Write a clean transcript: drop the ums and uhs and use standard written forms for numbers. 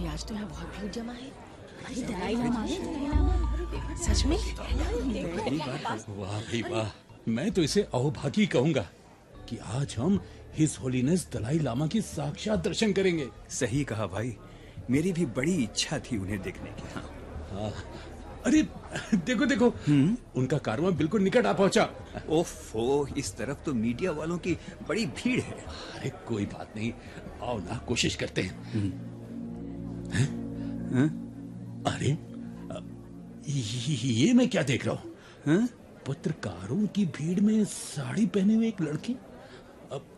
आज तो यहाँ बहुत भीड़ जमा है। अरे दलाई लामा है सच में। वाह भाई वाह, मैं तो इसे अहोभागी कहूंगा कि आज हम हिज होलीनेस दलाई लामा की साक्षात दर्शन करेंगे। सही कहा भाई, मेरी भी बड़ी इच्छा थी उन्हें देखने की। हाँ। अरे देखो देखो, उनका कारवां बिल्कुल निकट आ पहुंचा। ओफो, इस तरफ तो मीडिया वालों की बड़ी भीड़ है। अरे कोई बात नहीं, आओ ना कोशिश करते हैं। अरे ये मैं क्या देख रहा हूँ? पत्रकारों की भीड़ में साड़ी पहने हुए एक लड़की।